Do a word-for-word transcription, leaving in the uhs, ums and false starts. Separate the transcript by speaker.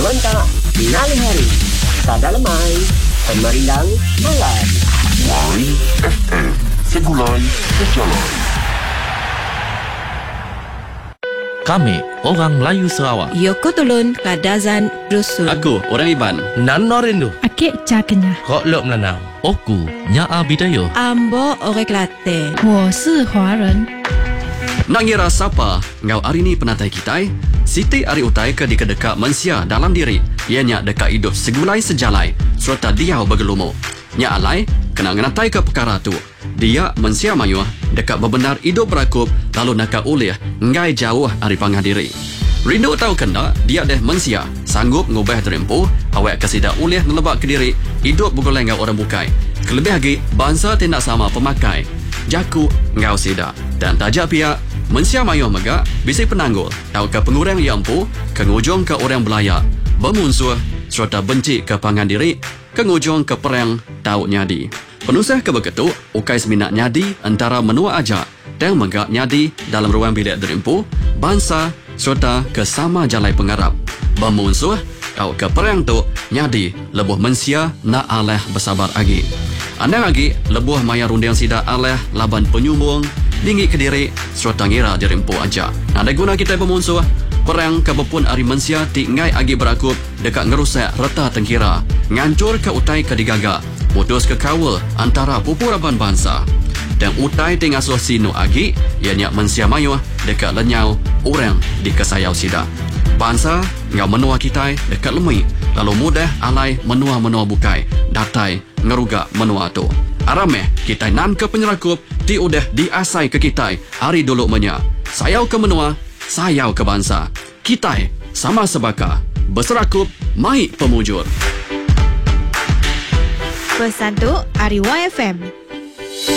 Speaker 1: Sementara Nali Hari Sada Lemai Pemerindang Malam
Speaker 2: Y F M Segulai Berjalan.
Speaker 3: Kami, orang Melayu Sarawak.
Speaker 4: Yoko Tolon Kadazan Dusun.
Speaker 5: Aku, orang Iban.
Speaker 3: Nano Rindu.
Speaker 6: Akik Cakenya.
Speaker 3: Kok Lok Melanau. Oku, Nyaa Bidayo.
Speaker 4: Ambo Orek Latte.
Speaker 6: 我是华人。
Speaker 5: Nak ngira siapa ngau hari ni penatai kita? Siti ari utai ke di kedekak mensia dalam diri. Ianya dekat hidup segulai sejalai serta dia bergelumo. Nya alai kena ngenatai ke perkara tu. Dia mensia mayuh dekat bebenar hidup berakup lalu nak ulih ngai jauh ari pangah diri. Rindu tahu kena dia deh mensia sanggup ngubah terempuh awak kesida ulih nelebak ke diri hidup bugolai ngau orang bukai. Kelebih lagi bangsa tindak sama pemakai. Jaku ngau sida dan tajak pihak mensia mayuh megak bisi penanggul tahu ke pengurang yang empu kengujung ke orang belayak bermusuh serta benci ke pangan diri kengujung ke perang tahu nyadi. Penusah ke begitu ukai seminat nyadi antara menua aja dan megak nyadi dalam ruang bilik derimpu bangsa serta ke sama jalai pengarap bermusuh tahu ke perang tu nyadi lebuh mensia nak aleh bersabar lagi. Anda lagi lebuh maya runding sida aleh laban penyumbung dinggi ke diri serta ngira dirimpu aja. Ada guna kita bermusuh perang kebepun ari mensia ti ngai agi berakup dekat ngerusak reta tengkira ngancur ke utai ke digaga putus ke kawal antara pupuraban bangsa dan utai ti ngasuh sinu agi ianya mensia mayuh dekat lenyau orang di kesayau sida. Bangsa ngau menua kita dekat lemui lalu mudah alai menua-menua bukai datai ngeruga menua tu. Arameh kita nan ke penyerakup ti udah diasai ke kita hari dulu menya. Sayau ke menua, sayau ke bangsa. Kita sama sebaka berserakup mai pemujur.
Speaker 4: Pesan tu Ari Y F M.